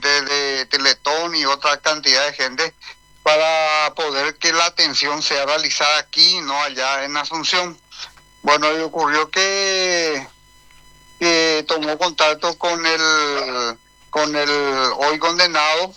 gente de Teletón y otra cantidad de gente para poder que la atención sea realizada aquí, no allá en Asunción. Bueno, y ocurrió que tomó contacto con el hoy condenado.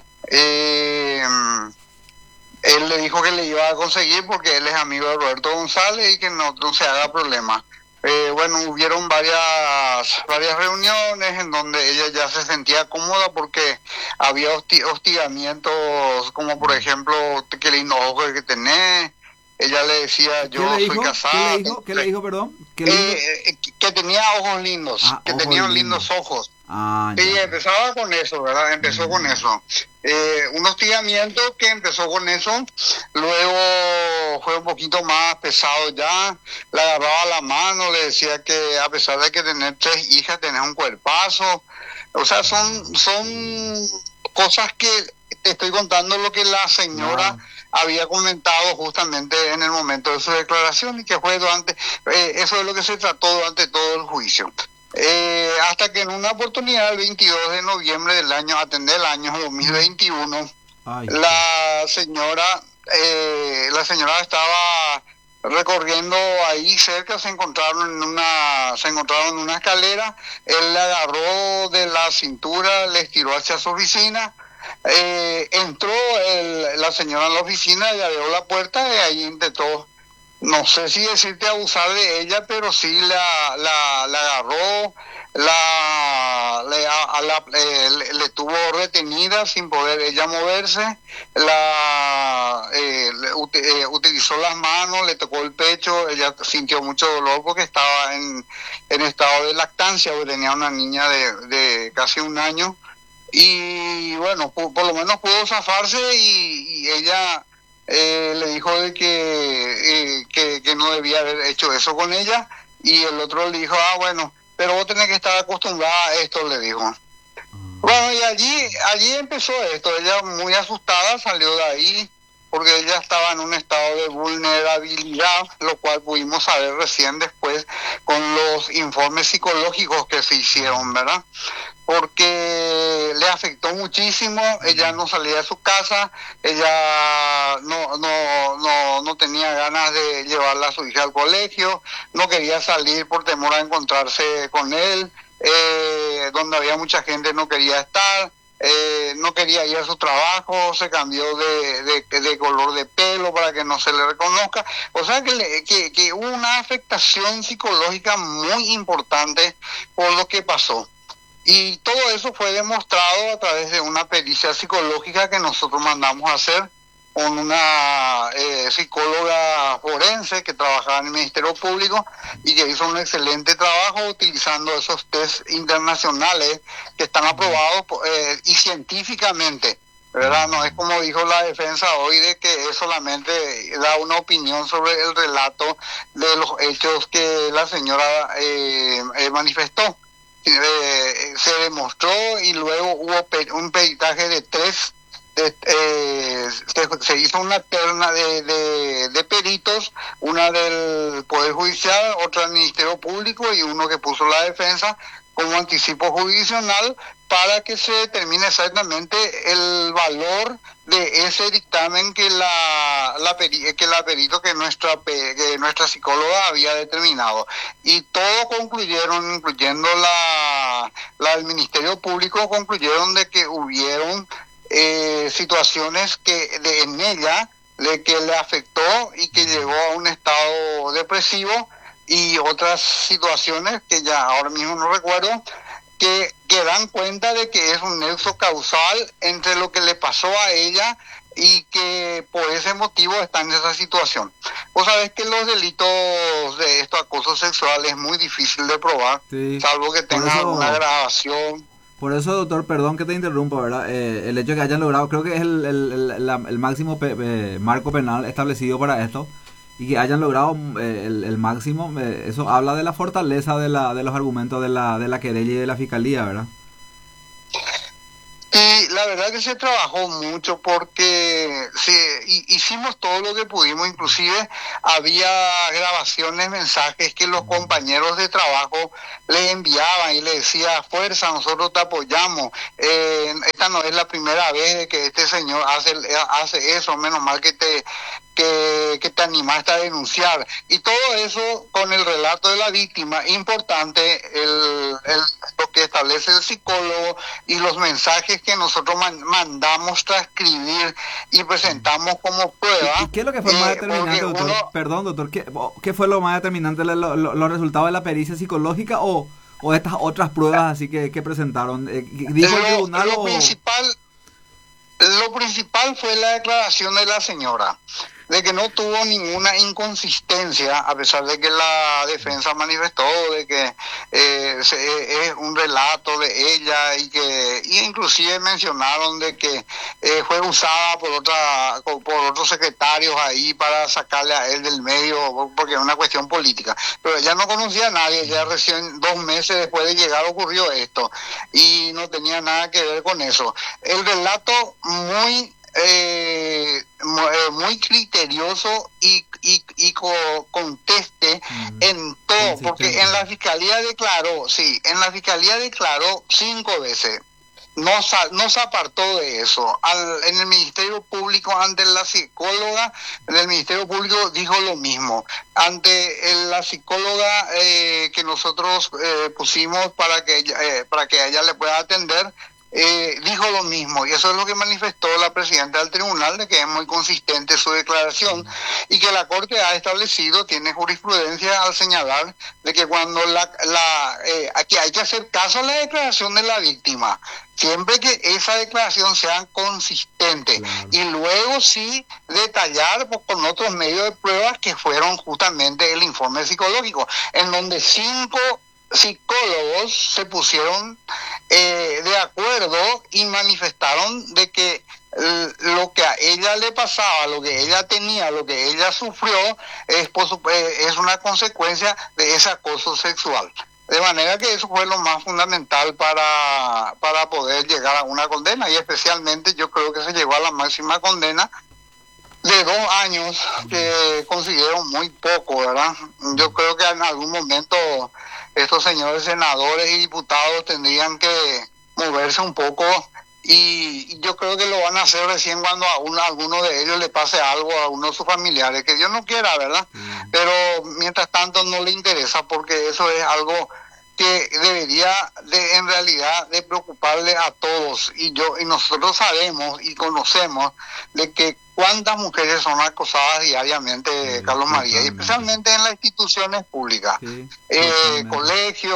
Él le dijo que le iba a conseguir porque él es amigo de Roberto González y que no se haga problema. Bueno, hubieron varias reuniones en donde ella ya se sentía cómoda porque había hostigamientos, como por ejemplo, qué lindo ojo que tenés. Ella le decía, yo soy casada. ¿Qué le dijo, perdón? ¿Qué lindo? Que tenía ojos lindos, que ojos tenía lindos. lindos ojos. Sí, empezaba con eso, ¿verdad? Empezó con eso. Un hostigamiento que empezó con eso, luego fue un poquito más pesado ya, le agarraba la mano, le decía que a pesar de que tener 3 hijas, tenés un cuerpazo. O sea, son cosas que te estoy contando lo que la señora había comentado justamente en el momento de su declaración y que fue eso es lo que se trató durante todo el juicio. Hasta que en una oportunidad, el 22 de noviembre del año 2021, la señora estaba recorriendo ahí cerca, se encontraron en una escalera, él la agarró de la cintura, le estiró hacia su oficina, entró la señora en la oficina, le abrió la puerta y ahí intentó, no sé si decirte abusar de ella, pero sí la agarró, le tuvo retenida sin poder ella moverse, utilizó las manos, le tocó el pecho, ella sintió mucho dolor porque estaba en estado de lactancia, porque tenía una niña de casi 1 año, y bueno, por lo menos pudo zafarse y ella le dijo de que no debía haber hecho eso con ella, y el otro le dijo, bueno, pero vos tenés que estar acostumbrada a esto, le dijo. Bueno, y allí empezó esto, ella muy asustada salió de ahí, porque ella estaba en un estado de vulnerabilidad, lo cual pudimos saber recién después con los informes psicológicos que se hicieron, ¿verdad? Porque le afectó muchísimo, ella no salía de su casa, ella no tenía ganas de llevarla a su hija al colegio, no quería salir por temor a encontrarse con él, donde había mucha gente no quería estar, no quería ir a su trabajo, se cambió de color de pelo para que no se le reconozca, o sea que hubo una afectación psicológica muy importante por lo que pasó. Y todo eso fue demostrado a través de una pericia psicológica que nosotros mandamos a hacer con una psicóloga forense que trabajaba en el Ministerio Público y que hizo un excelente trabajo utilizando esos test internacionales que están aprobados y científicamente, ¿verdad? No es como dijo la defensa hoy de que es solamente da una opinión sobre el relato de los hechos que la señora manifestó. Se demostró y luego hubo un peritaje de 3, se hizo una terna de peritos, una del Poder Judicial, otra del Ministerio Público y uno que puso la defensa como anticipo jurisdiccional para que se determine exactamente el valor de ese dictamen que nuestra psicóloga había determinado. Y todos concluyeron, incluyendo el Ministerio Público, concluyeron de que hubieron situaciones en ella que le afectó y que llegó a un estado depresivo, y otras situaciones que ya ahora mismo no recuerdo, que dan cuenta de que es un nexo causal entre lo que le pasó a ella y que por ese motivo está en esa situación. Vos sabés que los delitos de acoso sexual es muy difícil de probar, salvo que tenga alguna grabación. Por eso, doctor, perdón que te interrumpa, ¿verdad? El hecho de que hayan logrado, creo que es el máximo marco penal establecido para esto, y que hayan logrado el máximo, eso habla de la fortaleza de los argumentos de la querella y de la fiscalía, ¿verdad? Y la verdad que se trabajó mucho porque hicimos todo lo que pudimos, inclusive había grabaciones, mensajes que los compañeros de trabajo le enviaban y le decía, fuerza, nosotros te apoyamos, esta no es la primera vez de que este señor hace eso, menos mal que te animaste a denunciar. Y todo eso con el relato de la víctima, importante lo que establece el psicólogo y los mensajes que nosotros mandamos transcribir y presentamos como prueba. ¿Y qué es lo que fue más determinante, doctor? Perdón, doctor, ¿qué fue lo más determinante? ¿Los resultados de la pericia psicológica o estas otras pruebas así que presentaron? ¿Dijo el tribunal Lo principal fue la declaración de la señora, de que no tuvo ninguna inconsistencia, a pesar de que la defensa manifestó de que es un relato de ella y inclusive mencionaron de que fue usada por otros secretarios ahí para sacarle a él del medio porque es una cuestión política. Pero ella no conocía a nadie, ya recién 2 meses después de llegar ocurrió esto y no tenía nada que ver con eso. El relato muy criterioso y conteste en todo, porque en la fiscalía declaró 5 veces. No se apartó de eso. En el Ministerio Público, ante la psicóloga del Ministerio Público dijo lo mismo. Ante la psicóloga que nosotros pusimos para que a ella le pueda atender, dijo lo mismo, y eso es lo que manifestó la presidenta del tribunal, de que es muy consistente su declaración y que la Corte ha establecido, tiene jurisprudencia al señalar de que cuando aquí hay que hacer caso a la declaración de la víctima, siempre que esa declaración sea consistente, y luego sí detallar con otros medios de pruebas que fueron justamente el informe psicológico, en donde 5 psicólogos se pusieron de acuerdo y manifestaron de que lo que a ella le pasaba, lo que ella tenía, lo que ella sufrió es una consecuencia de ese acoso sexual. De manera que eso fue lo más fundamental para poder llegar a una condena, y especialmente yo creo que se llegó a la máxima condena de 2 años, que considero muy poco, ¿verdad? Yo creo que en algún momento estos señores senadores y diputados tendrían que moverse un poco, y yo creo que lo van a hacer recién cuando a alguno de ellos le pase algo, a uno de sus familiares, que Dios no quiera, ¿verdad? Pero mientras tanto no le interesa, porque eso es algo que debería en realidad de preocuparle a todos, y nosotros sabemos y conocemos de que cuántas mujeres son acosadas diariamente, Carlos María, y especialmente en las instituciones públicas, colegios,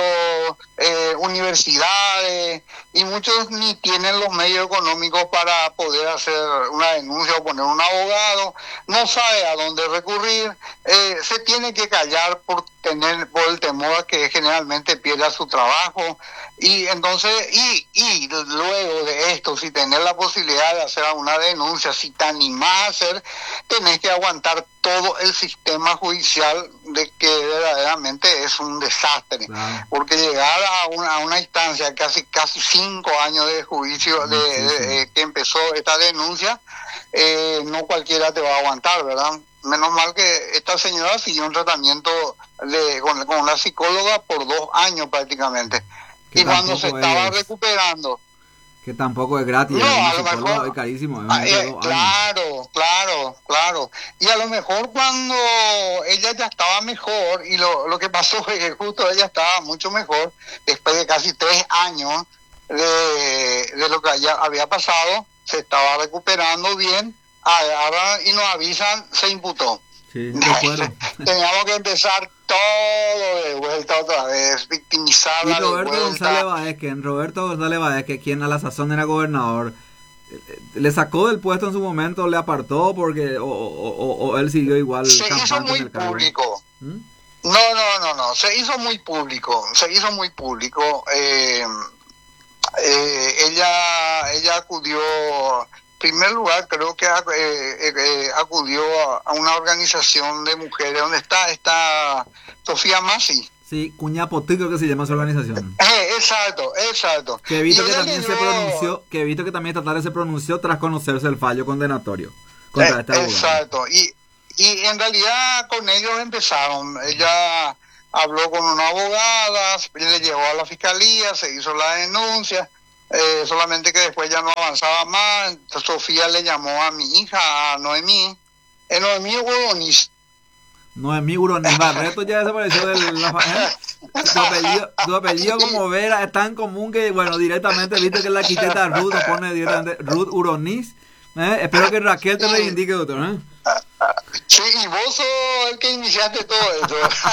universidades, y muchos ni tienen los medios económicos para poder hacer una denuncia o poner un abogado, no sabe a dónde recurrir, se tiene que callar por el temor a que generalmente pierda su trabajo, y entonces y luego de esto, si tenés la posibilidad de hacer una denuncia, si te animás a hacer, tenés que aguantar todo el sistema judicial, de que verdaderamente es un desastre, porque llegar a una instancia casi 5 años de juicio que empezó esta denuncia, no cualquiera te va a aguantar, ¿verdad? Menos mal que esta señora siguió un tratamiento con la psicóloga por 2 años prácticamente, y cuando se estaba recuperando, que tampoco es gratis, a lo mejor es carísimo, claro, y a lo mejor cuando ella ya estaba mejor, y lo que pasó fue que justo ella estaba mucho mejor después de casi 3 años de lo que había pasado, se estaba recuperando bien, y nos avisan, se imputó. Sí, de acuerdo. Teníamos que empezar todo de vuelta otra vez, victimizarla. Y Roberto González Baez, quien a la sazón era gobernador, le sacó del puesto en su momento, le apartó porque o él siguió igual. Se hizo muy público. No, se hizo muy público. Ella acudió, en primer lugar, creo que acudió a una organización de mujeres donde está Sofía Masi. Sí, Cuñapotí creo que se llama su organización. Exacto. Que he visto que también esta tarde se pronunció tras conocerse el fallo condenatorio contra esta abogada. Exacto. Y en realidad con ellos empezaron. Ella habló con una abogada, le llevó a la fiscalía, se hizo la denuncia, solamente que después ya no avanzaba más. Entonces Sofía le llamó a mi hija, a Noemí, Noemí Uronis. Noemí Uronis Barreto ya desapareció del... Tu apellido como Vera es tan común que, bueno, directamente, viste que la quiqueta Ruth lo pone directamente Ruth Uronis. Espero que Raquel te reivindique, doctor. Sí, y vos sos el que iniciaste todo esto.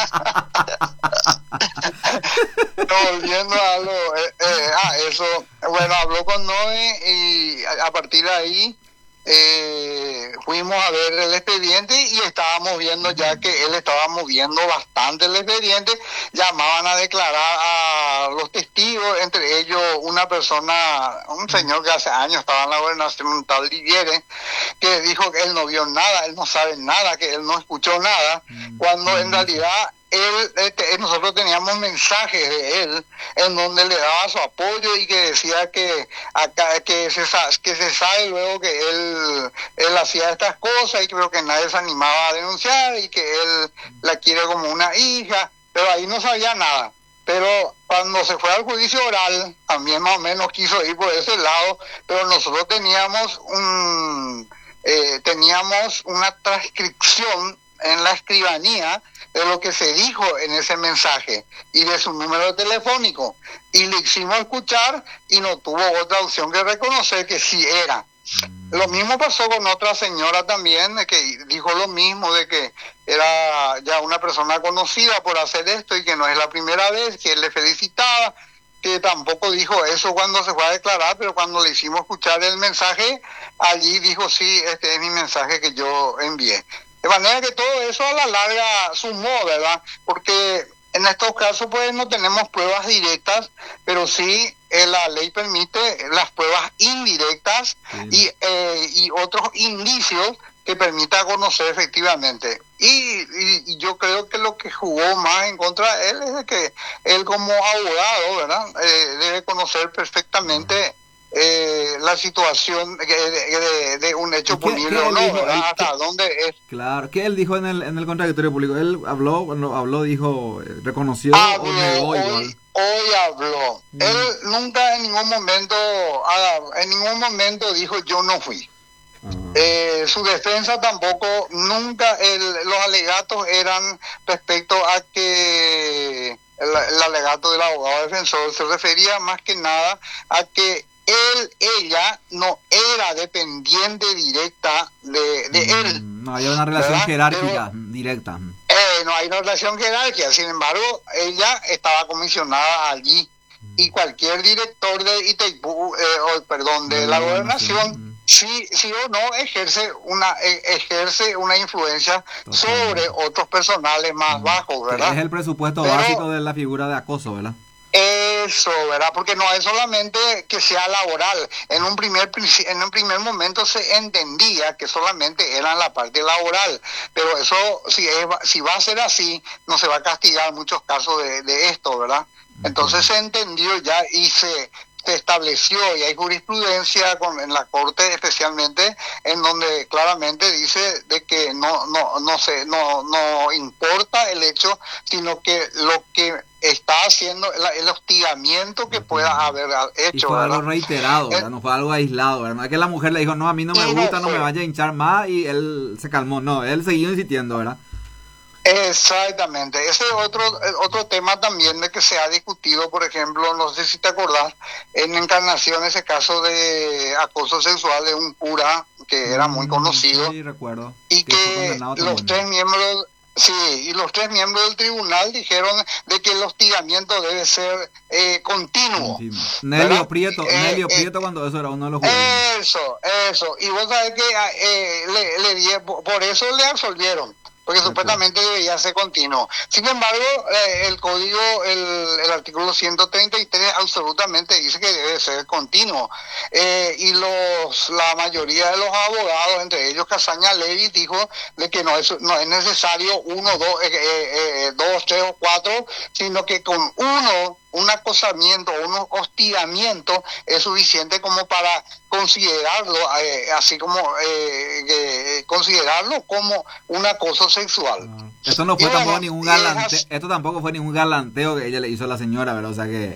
Volviendo a eso. Bueno, habló con Noé y a partir de ahí fuimos a ver el expediente y estábamos viendo ya que él estaba moviendo bastante el expediente. Llamaban a declarar a los testigos, entre ellos una persona, un señor que hace años estaba en la gobernación, un tal Liviere, que dijo que él no vio nada, él no sabe nada, que él no escuchó nada, cuando en realidad nosotros teníamos mensajes de él en donde le daba su apoyo y que decía que se sabe luego que él hacía estas cosas y creo que nadie se animaba a denunciar y que él la quiere como una hija, pero ahí no sabía nada. Pero cuando se fue al juicio oral también más o menos quiso ir por ese lado, pero nosotros teníamos una transcripción en la escribanía de lo que se dijo en ese mensaje y de su número telefónico, y le hicimos escuchar y no tuvo otra opción que reconocer que sí era. Lo mismo pasó con otra señora también, que dijo lo mismo, de que era ya una persona conocida por hacer esto y que no es la primera vez, que él le felicitaba, que tampoco dijo eso cuando se fue a declarar, pero cuando le hicimos escuchar el mensaje, allí dijo sí, este es mi mensaje que yo envié. De manera que todo eso a la larga sumó, ¿verdad? Porque en estos casos pues no tenemos pruebas directas, pero sí la ley permite las pruebas indirectas y otros indicios que permita conocer efectivamente. Y yo creo que lo que jugó más en contra de él es de que él como abogado, ¿verdad? Debe conocer perfectamente la situación de un hecho punible o no, hasta dónde es. Claro, ¿qué él dijo en el contradictorio público? Él habló, cuando habló dijo, reconoció o negó igual. Hoy habló. Él nunca en ningún momento dijo yo no fui. Su defensa tampoco, nunca, los alegatos eran respecto a que el alegato del abogado defensor se refería más que nada a que ella no era dependiente directa de él. No había una relación jerárquica directa. No hay una relación jerárquica, sin embargo, ella estaba comisionada allí y cualquier director de Itaipú, de la gobernación, sí o no ejerce una influencia sobre otros personales más bajos, ¿verdad? Es el presupuesto básico de la figura de acoso, ¿verdad? Eso, ¿verdad? Porque no es solamente que sea laboral. En un primer momento se entendía que solamente era en la parte laboral, pero eso, si va a ser así, no se va a castigar muchos casos de esto, ¿verdad? Entonces se entendió ya y se estableció, y hay jurisprudencia en la Corte especialmente, en donde claramente dice de que no importa el hecho, sino que lo que está haciendo el hostigamiento que pueda haber hecho. Y fue algo reiterado, ¿verdad? No fue algo aislado, ¿verdad? No es que la mujer le dijo, no, a mí no me gusta, no me vaya a hinchar más, y él se calmó. No, él siguió insistiendo, ¿verdad? Exactamente. Ese es otro tema también de que se ha discutido, por ejemplo, no sé si te acordás, en Encarnación, ese caso de acoso sexual de un cura que era muy conocido. Sí, recuerdo. Y que los tres miembros... Sí, y los tres miembros del tribunal dijeron de que el hostigamiento debe ser continuo. Nelio Prieto cuando eso era uno de los jueces. Eso. Y vos sabés que por eso le absolvieron, porque supuestamente debía ser continuo. Sin embargo, el código, el artículo 133 absolutamente dice que debe ser continuo. Y la mayoría de los abogados, entre ellos Casaña Levy, dijo de que no es necesario dos, tres o cuatro, sino que con un acosamiento o un hostigamiento es suficiente como para considerarlo, así como considerarlo como un acoso sexual. Esto no fue tampoco ningún galanteo, esto tampoco fue ningún galanteo que ella le hizo a la señora, ¿verdad? O sea que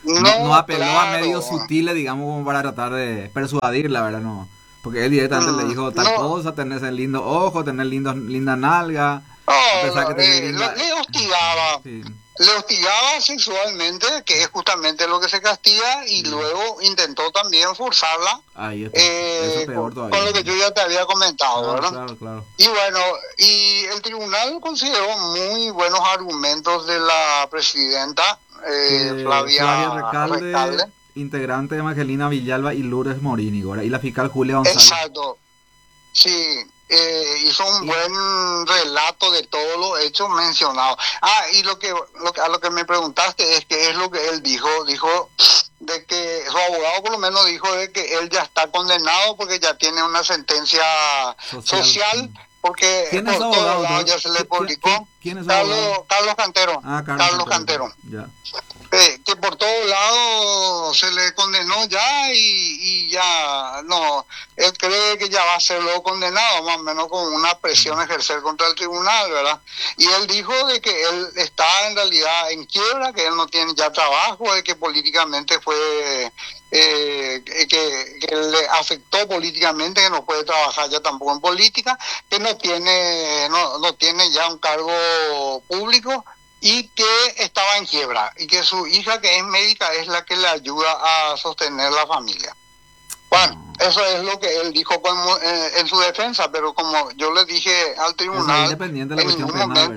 no apeló a claro. medios sutiles, digamos, como para tratar de persuadirla, ¿verdad? No. Porque él directamente le dijo tal No, cosa, tenés el lindo ojo, tenés linda nalga, a pesar que tenés linda... le Sí, hostigaba sexualmente, que es justamente lo que se castiga, y sí. luego intentó también forzarla, Ahí está. Eso es peor todavía. con lo que yo ya te había comentado, Claro, ¿verdad? claro, claro. Y bueno, y el tribunal consideró muy buenos argumentos de la presidenta Que Flavia Flavia Recalde, Recalde. integrante de Angelina Villalba y Lourdes Morini, ¿verdad? Y la fiscal Julia González. Exacto, sí, hizo un Y, buen relato de todos los hechos mencionados. Ah, y a lo que me preguntaste es que es lo que él dijo de que su abogado por lo menos dijo de que él ya está condenado porque ya tiene una sentencia social, porque ¿Quién es por su todos abogado? lados ya se le publicó. ¿Quién es su abogado? Carlos Cantero. Ah, Carlos Cantero. Ya. Que por todos lados se le condenó ya y ya no, él cree que ya va a ser luego condenado, más o menos con una presión a ejercer contra el tribunal, ¿verdad? Y él dijo de que él está en realidad en quiebra, que él no tiene ya trabajo, de que políticamente fue que le afectó políticamente, que no puede trabajar ya tampoco en política, que no tiene ya un cargo público y que estaba en quiebra y que su hija, que es médica, es la que le ayuda a sostener la familia. Bueno, eso es lo que él dijo en su defensa, pero como yo le dije al tribunal, independiente de la en cuestión ningún penal, momento,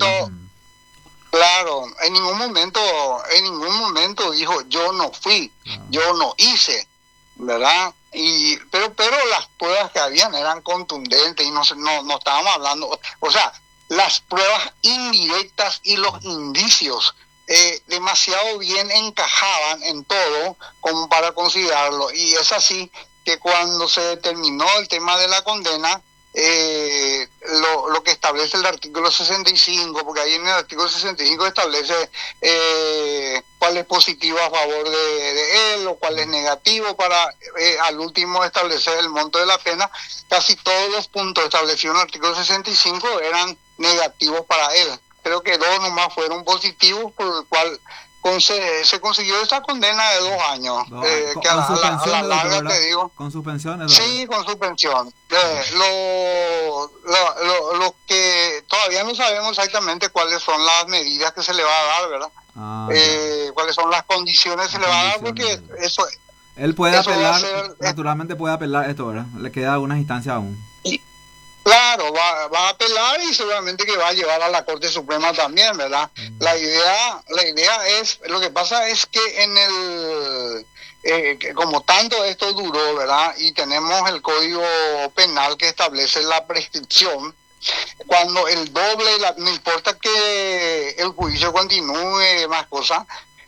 claro, en ningún momento dijo yo no fui, yo no hice, ¿verdad? Pero las pruebas que habían eran contundentes y no estábamos hablando, o sea, las pruebas indirectas y los indicios demasiado bien encajaban en todo como para considerarlo, y es así que cuando se determinó el tema de la condena, lo que establece el artículo 65, porque ahí en el artículo 65 establece cuál es positivo a favor de él o cuál es negativo para al último establecer el monto de la pena. Casi todos los puntos establecidos en el artículo 65 eran negativos para él. Creo que 2 nomás fueron positivos, por el cual se consiguió esa condena de 2 años. Que con suspensión, a la larga, te digo. Con suspensión. Sí, con suspensión. Lo que todavía no sabemos exactamente cuáles son las medidas que se le va a dar, ¿verdad? Cuáles son las condiciones que se le va a dar, porque eso... Él puede eso apelar, ser, naturalmente puede apelar esto, ¿verdad? Le queda algunas instancias aún. Claro, va a apelar y seguramente que va a llevar a la Corte Suprema también, ¿verdad? La idea es, lo que pasa es que en que como tanto esto duró, ¿verdad? Y tenemos el Código Penal que establece la prescripción, cuando el doble, no importa que el juicio continúe, más cosas,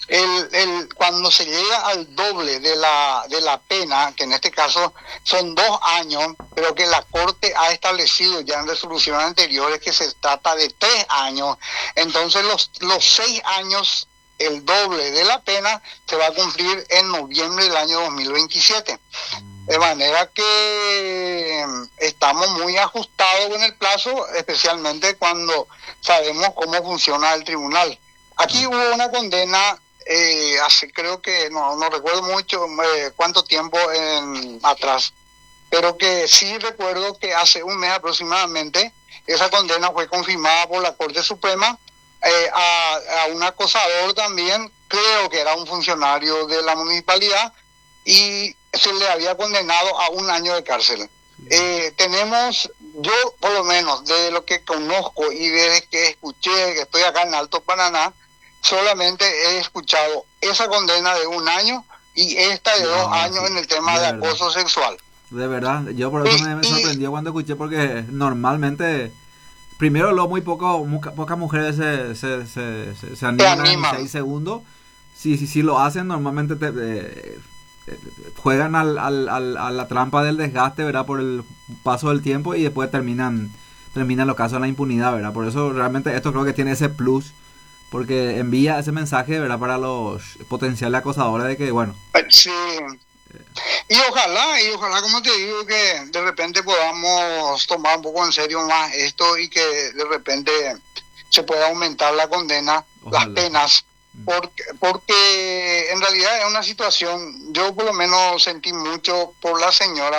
cuando se llega al doble de la pena, que en este caso son 2 años, pero que la Corte ha establecido ya en resoluciones anteriores que se trata de 3 años, entonces los 6 años, el doble de la pena, se va a cumplir en noviembre del año 2027. De manera que estamos muy ajustados con el plazo, especialmente cuando sabemos cómo funciona el tribunal. Aquí hubo una condena hace, creo que, no recuerdo mucho cuánto tiempo atrás, pero que sí recuerdo que hace un mes aproximadamente esa condena fue confirmada por la Corte Suprema a un acosador también, creo que era un funcionario de la municipalidad, y se le había condenado a 1 año de cárcel. Tenemos, yo por lo menos, de lo que conozco y desde que escuché, que estoy acá en Alto Paraná, solamente he escuchado esa condena de 1 año y esta de 2 años en el tema de acoso sexual. De verdad, yo por eso me sorprendió cuando escuché, porque normalmente, primero muy pocas mujeres se animan en 6 segundos. Si lo hacen, normalmente juegan a la trampa del desgaste, ¿verdad? Por el paso del tiempo, y después terminan los casos en la impunidad, ¿verdad? Por eso realmente esto creo que tiene ese plus, porque envía ese mensaje, ¿verdad? Para los potenciales acosadores de que, bueno. Sí. Y ojalá, como te digo, que de repente podamos tomar un poco en serio más esto y que de repente se pueda aumentar la condena, ojalá. Las penas, porque en realidad es una situación, yo por lo menos sentí mucho por la señora,